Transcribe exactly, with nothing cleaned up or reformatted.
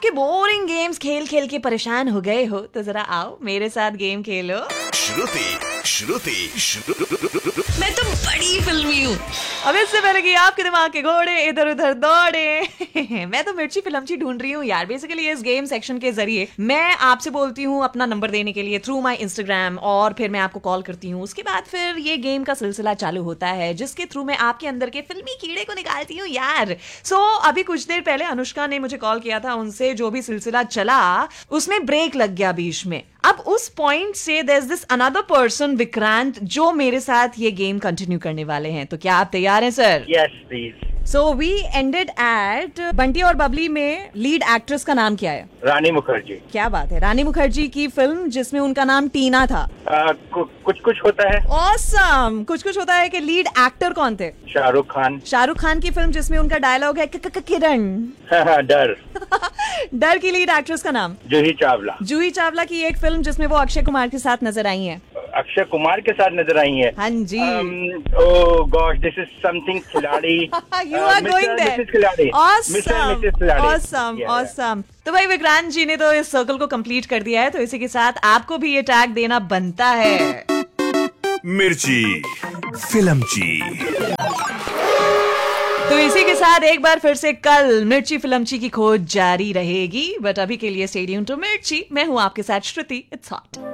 ऐसे boring games खेल खेल के परेशान हो गए हो तो जरा आओ मेरे साथ गेम खेलो। श्रुति श्रुति मैं तो बड़ी फिल्मी हूँ। अब इससे पहले कि आपके दिमाग के घोड़े इधर उधर दौड़े मैं तो मिर्ची फिल्मची ढूंढ रही हूँ यार। बेसिकली इस गेम सेक्शन के जरिए मैं आपसे बोलती हूँ अपना नंबर देने के लिए थ्रू माय इंस्टाग्राम, और फिर मैं आपको कॉल करती हूँ। उसके बाद फिर ये गेम का सिलसिला चालू होता है जिसके थ्रू मैं आपके अंदर के फिल्मी कीड़े को निकालती हूँ यार। सो so, अभी कुछ देर पहले अनुष्का ने मुझे कॉल किया था, उनसे जो भी सिलसिला चला उसमें ब्रेक लग गया बीच में। अब उस पॉइंट से there is this another person Vikrant जो मेरे साथ ये गेम कंटिन्यू करने वाले हैं। तो क्या आप तैयार हैं sir? Yes please. So we ended at Bunty और बबली में लीड एक्ट्रेस का नाम क्या है? रानी मुखर्जी। क्या बात है, रानी मुखर्जी की फिल्म जिसमें उनका नाम टीना था। आ, कु, कुछ कुछ होता है। ऑसम। कुछ कुछ होता है कि लीड एक्टर कौन थे? शाहरुख खान। शाहरुख खान की फिल्म जिसमें उनका डायलॉग है क- क- किरण। डर। डर की लीड एक्ट्रेस का नाम? जूही चावला। जूही चावला की एक फिल्म जिसमें वो अक्षय कुमार के साथ नजर आई हैं। अक्षय कुमार के साथ नजर आई है। हाँ जी। ओह गॉड, दिस इज समथिंग खिलाड़ी। You are going there. खिलाड़ी। Awesome, awesome, awesome. तो भाई विक्रांत जी ने तो इस सर्कल को कंप्लीट कर दिया है, तो इसी के साथ आपको भी ये टैग देना बनता है। मिर्ची फिल्मची। तो इसी के साथ एक बार फिर से कल मिर्ची फिल्मची की खोज जारी रहेगी, बट अभी के लिए स्टे ट्यून्ड टू मिर्ची। मैं हूँ आपके साथ श्रुति। It's hot.